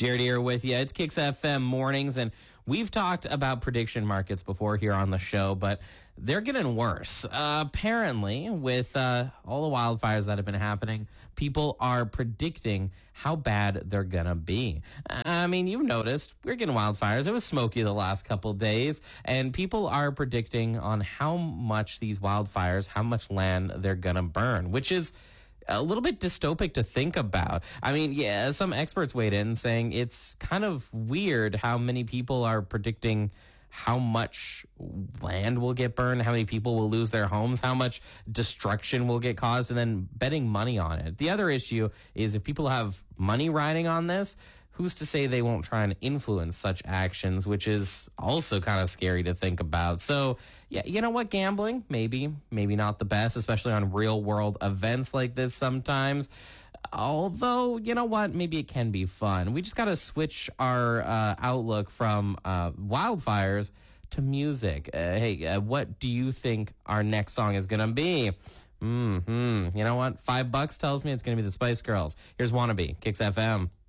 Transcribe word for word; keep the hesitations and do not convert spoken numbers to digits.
Jared here with you. It's Kicks F M mornings, and we've talked about prediction markets before here on the show, but they're getting worse. Uh, apparently, with uh, all the wildfires that have been happening, people are predicting how bad they're going to be. I mean, you've noticed we're getting wildfires. It was smoky the last couple days, and people are predicting on how much these wildfires, how much land they're going to burn, which is a little bit dystopic to think about. I mean, yeah, some experts weighed in saying it's kind of weird how many people are predicting how much land will get burned, how many people will lose their homes, how much destruction will get caused, and then betting money on it. The other issue is if people have money riding on this, who's to say they won't try and influence such actions, which is also kind of scary to think about. So, yeah, you know what? Gambling, maybe, maybe not the best, especially on real world events like this sometimes. Although, you know what? Maybe it can be fun. We just got to switch our uh, outlook from uh, wildfires to music. Uh, hey, uh, what do you think our next song is going to be? Mm-hmm. You know what? Five bucks tells me it's going to be the Spice Girls. Here's Wannabe, Kicks F M.